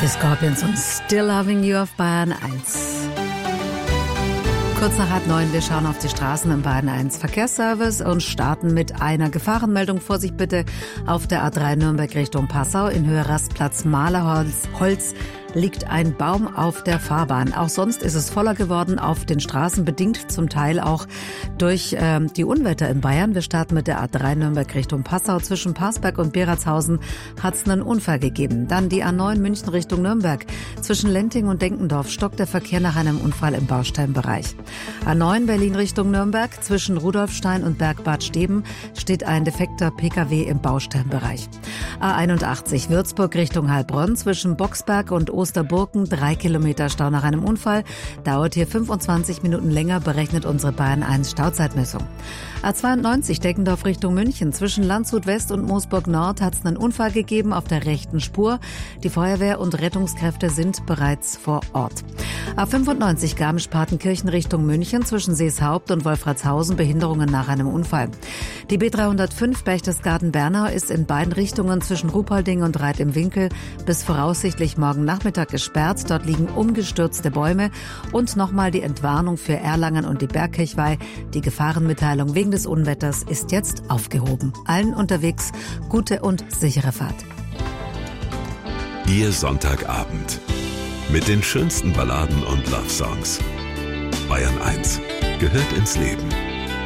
Die Scorpions und Still Loving You auf Bayern 1. Kurz nach 8:30, wir schauen auf die Straßen im Bayern 1 Verkehrsservice und starten mit einer Gefahrenmeldung. Vorsicht bitte auf der A3 Nürnberg Richtung Passau in Höhe Rastplatz Malerholz liegt ein Baum auf der Fahrbahn. Auch sonst ist es voller geworden auf den Straßen, bedingt zum Teil auch durch die Unwetter in Bayern. Wir starten mit der A3 Nürnberg Richtung Passau. Zwischen Parsberg und Beratshausen hat es einen Unfall gegeben. Dann die A9 München Richtung Nürnberg. Zwischen Lenting und Denkendorf stockt der Verkehr nach einem Unfall im Baustellenbereich. A9 Berlin Richtung Nürnberg. Zwischen Rudolfstein und Bergbad Steben steht ein defekter Pkw im Baustellenbereich. A81 Würzburg Richtung Heilbronn. Zwischen Boxberg und Osterburken 3 Kilometer Stau nach einem Unfall. Dauert hier 25 Minuten länger, berechnet unsere Bayern 1 Stauzeitmessung. A92 Deckendorf Richtung München. Zwischen Landshut West und Moosburg Nord hat es einen Unfall gegeben auf der rechten Spur. Die Feuerwehr und Rettungskräfte sind bereits vor Ort. A95 Garmisch-Partenkirchen Richtung München. Zwischen Seeshaupt und Wolfratshausen Behinderungen nach einem Unfall. Die B305 Berchtesgaden-Bernau ist in beiden Richtungen zwischen Ruhpolding und Reit im Winkel bis voraussichtlich morgen Nachmittag gesperrt. Dort liegen umgestürzte Bäume und nochmal die Entwarnung für Erlangen und die Bergkirchweih. Die Gefahrenmitteilung wegen des Unwetters ist jetzt aufgehoben. Allen unterwegs gute und sichere Fahrt. Ihr Sonntagabend mit den schönsten Balladen und Love-Songs. Bayern 1 gehört ins Leben.